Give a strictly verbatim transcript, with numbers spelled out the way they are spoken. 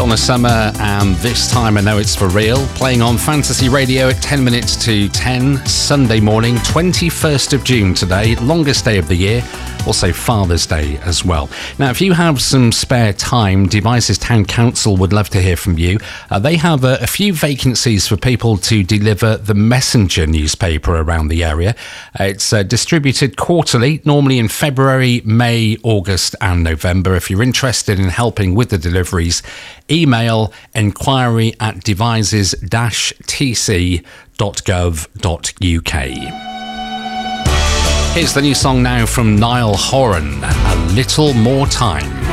Donna Summer, and This Time I Know It's For Real, playing on Fantasy Radio at ten minutes to ten, Sunday morning, twenty-first of June today, longest day of the year, also Father's Day as well. Now, if you have some spare time, Devizes Town Council would love to hear from you. Uh, they have a, a few vacancies for people to deliver the Messenger newspaper around the area. Uh, it's uh, distributed quarterly, normally in February, May, August and November. If you're interested in helping with the deliveries, email enquiry at devices dash t c dot gov dot u k. Here's the new song now from Niall Horan, A Little More Time.